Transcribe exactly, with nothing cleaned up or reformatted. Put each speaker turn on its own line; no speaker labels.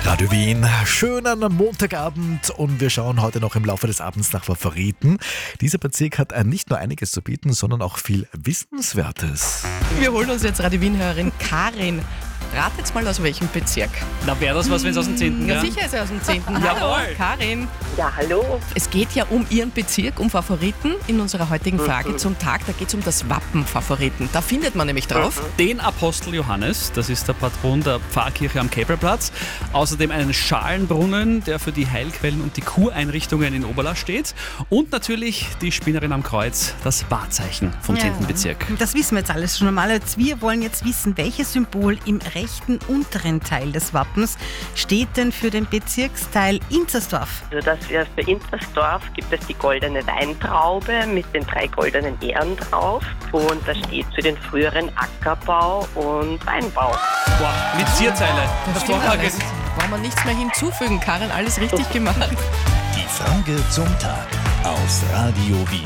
Radio Wien, schönen Montagabend und wir schauen heute noch im Laufe des Abends nach Favoriten. Dieser Bezirk hat nicht nur einiges zu bieten, sondern auch viel Wissenswertes.
Wir holen uns jetzt Radio Wien-Hörerin Karin. Ratet mal, aus welchem Bezirk?
Na, wäre das was, wenn es aus dem zehnten
Ja,
wäre?
sicher ist er aus dem zehnten
Jawohl.
Hallo, Karin.
Ja, hallo.
Es geht ja um Ihren Bezirk, um Favoriten in unserer heutigen Frage zum Tag. Da geht es um das Wappen Favoriten. Da findet man nämlich drauf.
Den Apostel Johannes, das ist der Patron der Pfarrkirche am Käbelplatz. Außerdem einen Schalenbrunnen, der für die Heilquellen und die Kureinrichtungen in Oberla steht. Und natürlich die Spinnerin am Kreuz, das Wahrzeichen vom zehnten Bezirk.
Das wissen wir jetzt alles schon einmal. Wir wollen jetzt wissen, welches Symbol im rechten unteren Teil des Wappens steht denn für den Bezirksteil Inzersdorf?
Also das wäre für Inzersdorf, gibt es die goldene Weintraube mit den drei goldenen Ähren drauf. Und das steht für den früheren Ackerbau und Weinbau.
Boah, mit Zierzeile.
Das stimmt alles. Brauchen wir nichts mehr hinzufügen, Karin. Alles richtig gemacht.
Die Frage zum Tag auf Radio Wien.